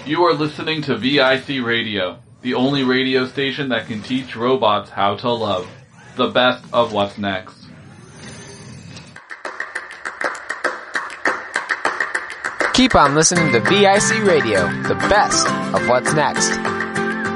You are listening to VIC Radio, the only radio station that can teach robots how to love. The best of what's next. Keep on listening to VIC Radio, the best of what's next.